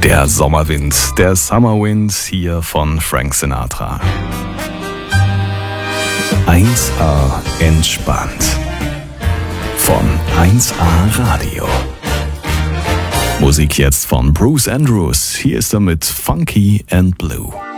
Der Sommerwind, der Summerwind hier von Frank Sinatra. 1A entspannt. Von 1A Radio. Musik jetzt von Bruce Andrews. Hier ist er mit Funky and Blue.